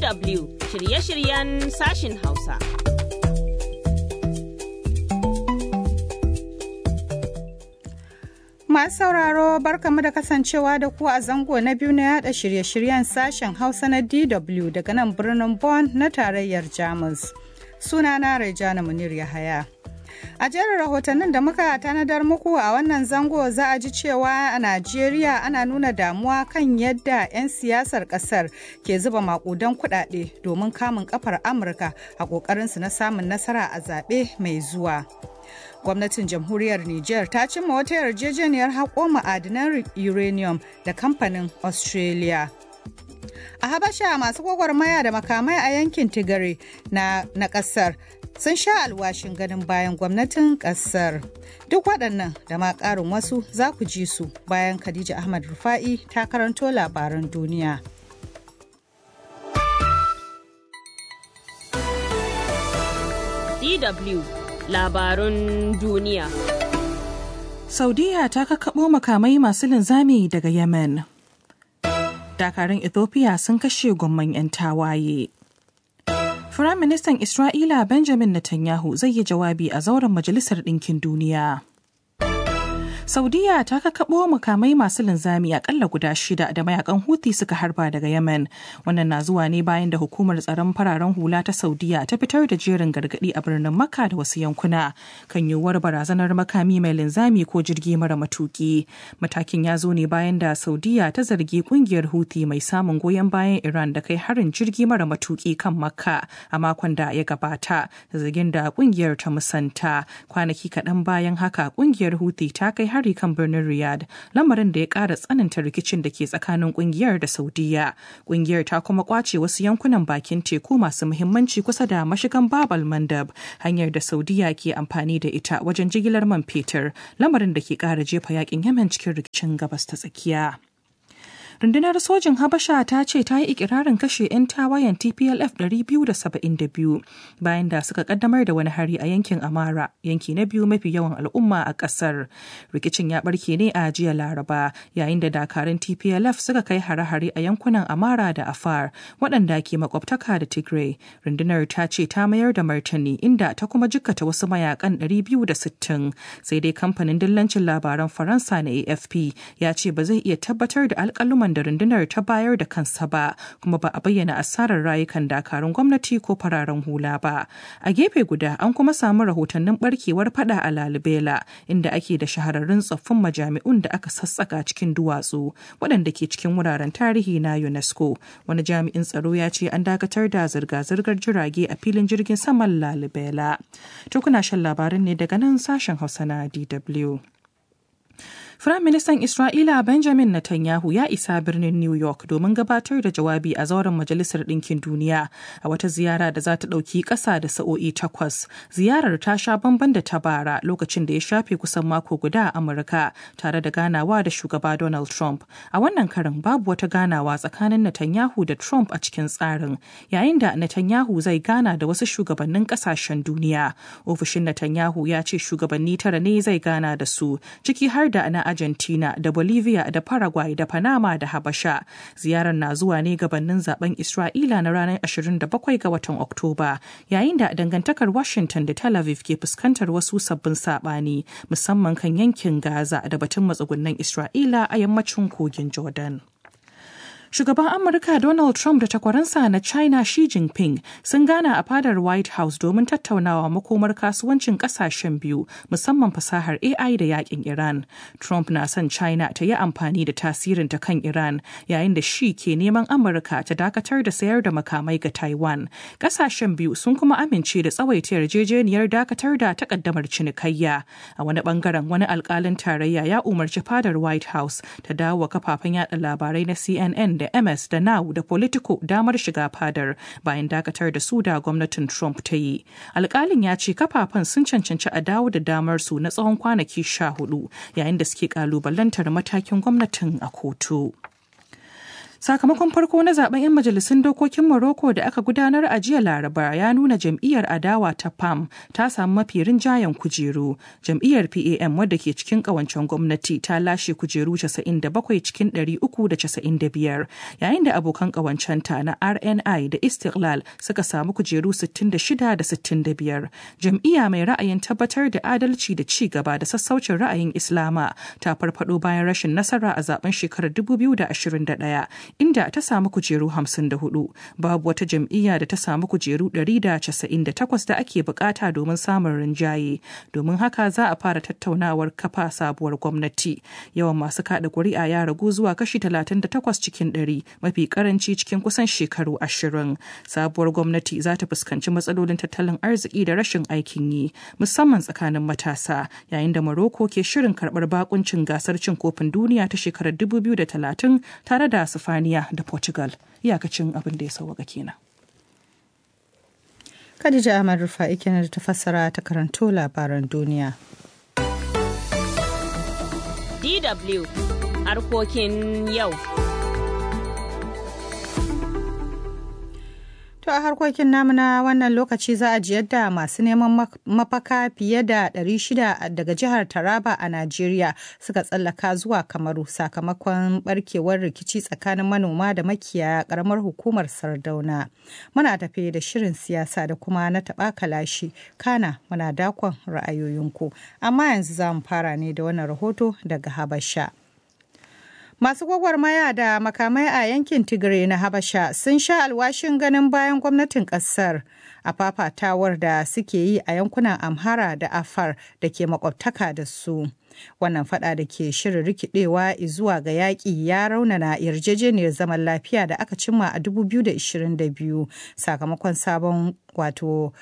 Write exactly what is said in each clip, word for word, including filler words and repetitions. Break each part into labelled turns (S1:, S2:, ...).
S1: W shirye-shiryen sashin Hausa.
S2: Masu sauraro barkamu da kasancewa da ku a zango na biyu na yada shirye-shiryen sashen Hausa na D W daga nan birnin Bonn na tarayyar Jamus. Sunana Rejana Munir Yahaya. A jerin rahotannin da muka tanadar muku a wannan zango za a ji cewa a Najeriya ana nuna damuwa kan yadda 'yan siyasar kasar ke zuba makudan kudade domin kamun kafar Amurka a kokarinsu na samun nasara a zaɓe mai zuwa. Gwamnatin jamhuriyar Niger ta cimma wata yarjejeniyar haƙo ma'adinan uranium da kamfanin Australia. A Habasha masu gwagwarmaya da makamai a yankin Tigray na, na ƙasar sun sha alwashin ganin bayan gwamnatin ƙasar. Duk waɗannan da ma ƙarin wasu za ku ji su bayan Khadija Ahmad Rufa'i ta karanto labaran duniya.
S1: D W Labarun duniya.
S3: Saudiya ta kakkaɓo makamai masu linzami daga Yemen. Dakarun Ethiopia sun kashe gwamman 'yan tawaye. Firaministan Isra'ila Benjamin Netanyahu zai yi jawabi a zauren Majalisar Ɗinkin Duniya. Saudiya ta kakkaɓo makamai masu linzami akalla guda shida da mayakan Houthi suka harba daga Yemen. Wannan na zuwa ne bayan da hukumar tsaron fararen hula ta Saudiya ta fitar da jerin gargaɗi a birnin Makka da wasu yankuna kan yiwuwar barazanar makami mai linzami ko jirgi mara matuki. Matakin ya zo ne bayan da Saudiya ta zargi kungiyar Houthi mai samun goyon bayan Iran da kai harin jirgi mara matuki kan Makka a makon da ya gabata, da zargin da kungiyar ta musanta. Kwanaki kaɗan bayan haka kungiyar Houthi ta kai hari kan birnin Riyadh, lamarin da ya ƙara tsananta rikicin da ke tsakanin ƙungiyar da Saudiya. Ƙungiyar ta kuma kwace wasu yankunan bakin teku masu muhimmanci kusa da mashigan Bab al-Mandab, hanyar da Saudiya ke amfani da ita wajen jigilar man fetur, lamarin da ke ƙara jefa yakin Yemen cikin rikicin gabas ta tsakiya. Rundunar sojin Habasha ta ce ta yi ikirarin kashe 'yan tawayen T P L F ɗari biyu da saba'in da biyu bayan da suka kaddamar da wani hari a yankin Amara, yanki na biyu mafi yawan al'umma a ƙasar. Rikicin ya barke ne a jiya Laraba yayin da dakarun T P L F suka kai hare-hare a yankunan Amara da Afar waɗanda ke makwabtaka da Tigray. Rundunar ta ce ta mayar da martani inda ta kuma jikkata wasu mayakan ɗari biyu da sittin. Sai dai kamfanin dillancin labaran Faransa na A F P ya ce ba zai iya tabbatar da alƙaluman da rundunar ta bayar da kansa ba, kuma ba a bayyana asarar rayukan dakarun gwamnati ko fararen hula ba. A gefe guda an kuma samu rahotannin barkewar fada a Lalibela inda ake da shahararrun tsoffin majami'un da aka sassaka cikin duwatsu waɗanda ke cikin wuraren tarihi na UNESCO. Wani jami'in tsaro ya ce an dakatar da zirga-zirgar jirage a filin jirgin saman Lalibela. To kuna shan labarin ne daga nan sashen Hausa na D W. Firaministan Isra'ila Benjamin Netanyahu ya isa birnin New York domin gabatar da jawabi a zauren Majalisar Ɗinkin Duniya a wata ziyara da za ta ɗauki ƙasa da sa'o'i takwas. Ziyarar ta sha bamban da ta bara lokacin da ya shafe kusan mako guda a Amurka tare da ganawa da shugaba Donald Trump. A wannan karin babu wata ganawa tsakanin Netanyahu da Trump a cikin tsarin, yayin da Netanyahu zai gana da wasu shugabannin ƙasashen duniya. Ofishin Netanyahu ya ce shugabanni tara ne zai gana da su, ciki har da na Argentina da Bolivia da Paraguay da Panama da Habasha. Ziyarar na zuwa ne gabanin zaben Isra'ila na ranar ashirin da bakwai ga watan Oktoba, yayin da dangantakar Washington da Tel Aviv ke fuskantar wasu sabbin sabani, musamman kan yankin Gaza da batun matsugunan Isra'ila a yammacin kogin Jordan. Shugaban Amurka Donald Trump da takwaransa na China Xi Jinping sun gana a fadar White House domin tattaunawa makomar kasuwancin kasashen biyu, musamman fasahar A I da yakin Iran. Trump na son China ta yi amfani da tasirinta kan Iran, yayin da Xi ke neman Amurka ta dakatar da sayar da makamai ga Taiwan. Kasashen biyu sun kuma amince da tsawaita yarjejeniyar dakatar da takaddamar cinikayya. A wani bangaren, wani alkalin tarayya ya umarci fadar White House ta dawo kafafen yada labarai na C N N da M S da Now da Politico damar shiga fadar bayan dakatar da su da gwamnatin Trump ta yi. Alƙalin ya ce kafafen sun cancanci a dawo da damar su na tsawon kwanaki sha hudu yayin da suke kalubalantar matakin gwamnatin a kotu. Sakamakon farko na zaben 'yan majalisun dokokin Morocco da aka gudanar a jiya Laraba ya nuna jam'iyyar adawa ta P A M ta samu mafi rinjayen kujeru. Jam'iyyar P A M wadda ke cikin kawancen gwamnati ta lashe kujeru casa'in da bakwai cikin ɗari uku da casa'in da biyar, yayin da abokan kawancenta na R N I da Istiqlal suka samu kujeru sittin da shida da sittin da biyar. Jam'iyya mai ra'ayin tabbatar da adalci da ci gaba da sassaucin ra'ayin Islama ta farfado bayan rashin nasara a zaben shekarar dubu biyu da ashirin da ɗaya. Inda ta samu kujeru hamsin da hudu. Babu wata jam'iyya da ta samu kujeru ɗari da casa'in da takwas da ake bukata domin samun rinjaye. Domin haka za a fara tattaunawar kafa sabuwar gwamnati. Yawan masu kada ƙuri'a ya ragu zuwa kashi talatin da takwas cikin ɗari, mafi karanci cikin kusan shekaru ashirin. Sabuwar gwamnati za ta fuskanci matsalolin tattalin arziki da rashin aikin yi, musamman tsakanin matasa, yayin da Morocco ke shirin karɓar bakuncin gasar cin kofin duniya ta shekarar dubu biyu da talatin tare da Sifaniya da Portugal. Iyakacin abin da ya sauwaka kenan.
S2: Khadija Ahmad Rufa'i kenan da ta fassara ta karanto labaran duniya.
S1: D W harkokin yau.
S2: To a harkokin namu na wannan lokaci za a ji yadda masu neman mafaka fiye da ɗari shida daga jihar Taraba a Najeriya suka tsallaka zuwa Kamaru sakamakon barkewar rikici tsakanin manoma da makiyaya karamar hukumar Sardauna. Muna tafe da shirin siyasa da kuma na taɓa kalashi, kana muna dakon ra'ayoyinku. Amma yanzu za mu fara ne da wannan rahoto daga Habasha. Masu gwagwarmaya da makamai a yankin Tigray na Habasha sun sha alwashin ganin bayan gwamnatin kasar a fafatawar da suke yi a yankunan Amhara da Afar da ke makwabtaka da su. Wannan fada da ke shirin rikidewa zuwa ga yaƙi ya raunana yarjejeniyar zaman lafiya da aka cimma a dubu biyu da ashirin da biyu sakamakon sabon wato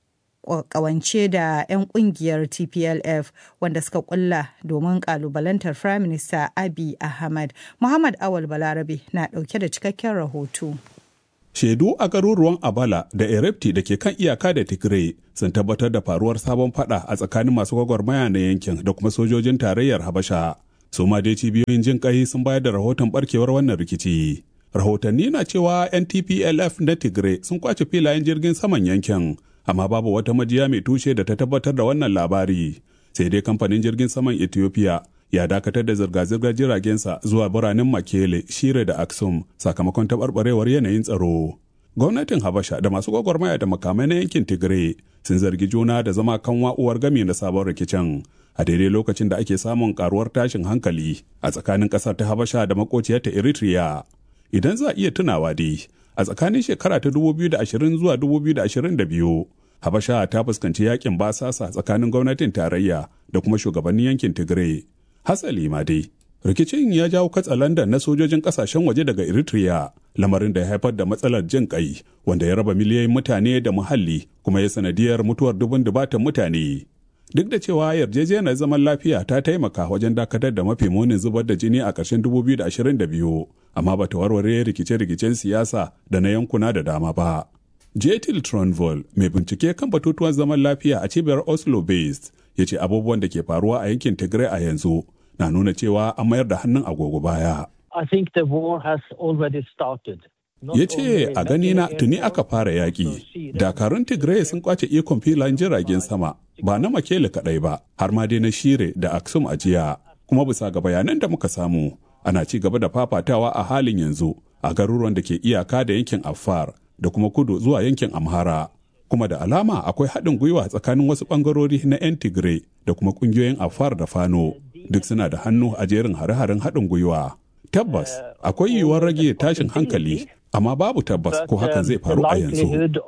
S2: kawance da 'yan kungiyar T P L F wanda suka kulla domin kalubalantar Prime Minister Abiy Ahmed. Muhammad Awal Balarabe na dauke da cikakken rahoto.
S4: Shaidu a garuruwan Abala da Erepti da ke kan iyaka da Tigray sun tabbatar da faruwar sabon fada a tsakanin masu gwagwarmaya na yankin da kuma sojojin tarayyar Habasha. Su ma dai cibiyoyin jin kai sun bayar da rahoton barkewar wannan rikici. Rahotanni na cewa 'yan T P L F na Tigray sun kwace filayen jirgin saman yankin, amma babu wata majiya mai tushe da ta tabbatar da wannan labari. Sai dai kamfanin jirgin saman Ethiopia ya dakatar da zirga-zirgar jiragensa zuwa biranen Makele, Shire da Aksum sakamakon taɓarɓarewar yanayin tsaro. Gwamnatin Habasha da masu gwagwarmaya da makamai na yankin Tigray sun zargi juna da zama kan wa'uwar gami na sabon rikicin a daidai lokacin da ake samun karuwar tashin hankali a tsakanin ƙasar ta Habasha da makociyarta Eritrea. Idan za a iya tunawa dai, a tsakanin shekara ta dubu biyu da ashirin zuwa dubu biyu da ashirin da biyu, Habasha ta fuskanci yakin basasa tsakanin gwamnatin tarayya da kuma shugabannin yankin Tigray. Hasali ma dai, rikicin ya jawo katsalandan na sojojin kasashen waje daga Eritrea, lamarin da ya haifar da matsalar jin kai wanda ya raba miliyoyin mutane da muhalli kuma ya sanadiyar mutuwar dubun dubatan mutane. Duk da cewa yarjejeniyar zaman lafiya ta taimaka wajen dakatar da mafi munin zubar da jini a ƙarshen dubu biyu da ashirin da biyu, amma bata warware rikice-rikicen siyasa da na yankuna da dama ba. Jetil Tronvol, mai bincike kan batutuwan zaman lafiya a cibiyar Oslo Based, ya ce abubuwan da ke faruwa a yankin Tigray a yanzu na nuna cewa an mayar da hannun agogo baya.
S5: I think the war has already started.
S4: Ya ce a gani na tuni aka fara yaƙi. Dakarun Tigray sun kwace ikon filayen jiragen sama ba na Makele kaɗai ba, har ma dai na Shire da Aksum a jiya. Kuma bisa ga bayanan da muka samu, ana ci gaba da fafatawa a halin yanzu a garuruwan da ke iyaka da yankin Afar da kuma kudu zuwa yankin Amhara. Kuma da alama akwai haɗin gwiwa tsakanin wasu ɓangarori na 'yan Tigray da kuma ƙungiyoyin Afar da Fano, duk suna da hannu a jerin hare-haren haɗin gwiwa. Tabbas akwai yiwuwar rage tashin hankali, amma babu tabbas ko hakan zai faru a yanzu.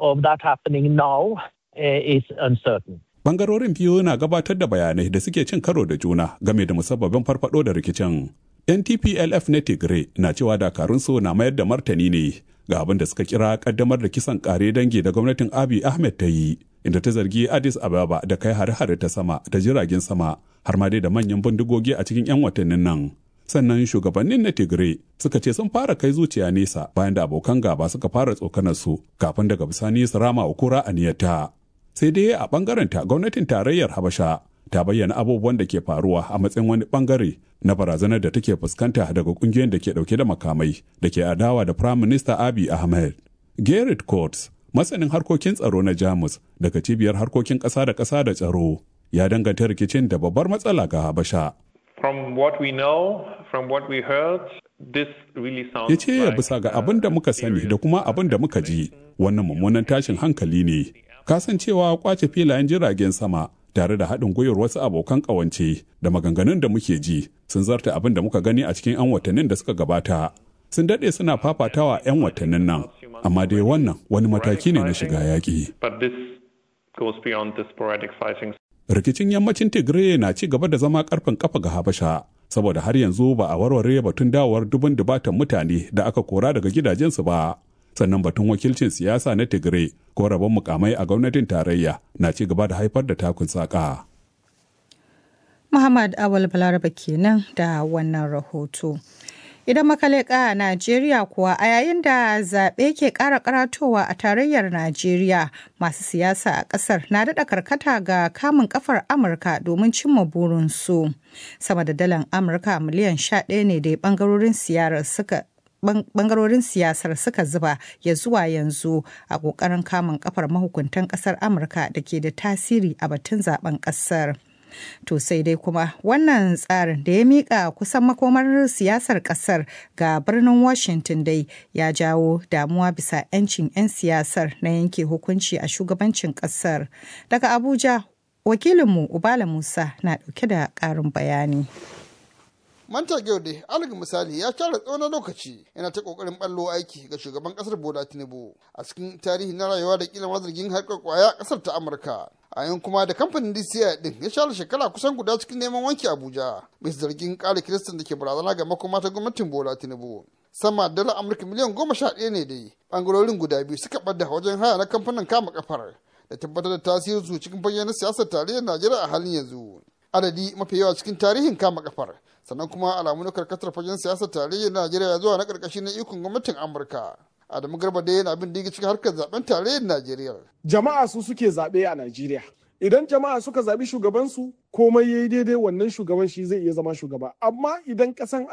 S4: Bangarorin biyu na gabatar da bayanai da suke cin karo da juna game da musabbabin farfado da rikicin. N T P L F na Tigray na cewa dakarunsu na mayar da martani ne ga abin da suka kira kaddamar da kisan kare dangi da gwamnatin Abiy Ahmed ta yi, inda ta zargi Addis Ababa da kai hare-hare ta sama da jiragen sama har ma dai da manyan bindigogi a cikin 'yan watannin nan. Sannan shugabannin na Tigray suka ce sun fara kai zuciya nesa bayan da abokan gaba suka fara tsokanar su kafin daga bisani su rama wa kura aniyarta. Sai dai a bangaren ta gwamnatin tarayyar Habasha ta bayyana abubuwan da ke faruwa a matsayin wani bangare na barazanar da take fuskanta daga kungiyoyin da ke dauke da makamai da ke adawa da Prime Minister Abiy Ahmed. Gerrit Coates, masanin harkokin tsaro na Jamus daga cibiyar harkokin ƙasa da ƙasa da tsaro, ya danganta rikicin da babbar matsala ga Habasha.
S6: From what we know, from what we heard, this really sounds
S4: ya ce ya bisa ga abin da muka sani da kuma abin da muka ji, wannan mummunan tashin hankali ne. Kasancewa kwace filayen jiragen sama tare da haɗin gwiwar wasu abokan ƙawance da maganganun da muke ji sun zarta abin da muka gani a cikin 'yan watannin da suka gabata. Sun daɗe suna fafatawa 'yan watannin nan, amma dai wannan wani mataki ne na shiga yaƙi. Rikicin yammacin Tigray na ci gaba da zama ƙarfin ƙafa ga Habasha, saboda har yanzu ba a warware batun dawowar dubun dubatan mutane da aka kora daga gidajensu ba. Sannan batun wakilcin siyasa na Tigray ko rabon mukamai a gwamnatin tarayya na ci gaba da haifar da takun saƙa.
S2: Muhammad Awal Balaraba kenan da wannan rahoto. Idan makaleka a Najeriya kuwa a yayin da zaɓe ke ƙara karatowa a tarayyar Najeriya, masu siyasa a ƙasar na daɗa karkata ga kamun ƙafar Amurka domin cimma burinsu. Sama da dalar Amurka miliyan sha ɗaya ne da ɓangarorin siyasar suka bangarorin siyasar suka zuba ya zuwa yanzu a ƙoƙarin kamun ƙafar mahukuntan ƙasar Amurka da ke da tasiri a batun zaben ƙasar. To sai dai kuma wannan tsarin da ya miƙa kusan makomar siyasar ƙasar ga birnin Washington dai ya jawo damuwa bisa 'yancin 'yan siyasar na yanke hukunci a shugabancin ƙasar. Daga Abuja, wakilinmu Ubala Musa na ɗauke da ƙarin bayani.
S7: Manta Gyaude, alga misali ya share tsawon lokaci yana ta kokarin ballo aiki ga shugaban kasar Bola Tinubu a cikin tarihi na rayuwa da kila mazargin harkar kwaya kasar ta Amurka. A yan kuma da kamfanin D C I din ya share shekara kusan guda cikin neman wanki Abuja bisa zargin kare kiristan da ke barazana ga makoma ta gwamnatin Bola Tinubu. Sama dala Amurka miliyan goma sha ɗaya ne dai bangarorin guda biyu suka ɓadda wajen haya na kamfanin kama kafar da tabbatar da tasirin su cikin bayyana siyasar tarayyar Najeriya a halin yanzu. Adadi mafi yawa cikin tarihin kama kafar, sannan kuma alamu na karkatar fagen siyasar tarayyar Najeriya zuwa na karkashi na ikon gwamnatin Amurka. Adamu Garba dai yana bin digi cikin harkar zaben tarayyar Najeriya.
S8: Jama'a su suke zaɓe a Najeriya. Idan jama'a suka zaɓi shugabansu, komai yayi daidai wannan shugaban shi zai iya zama shugaba. Amma idan ƙasan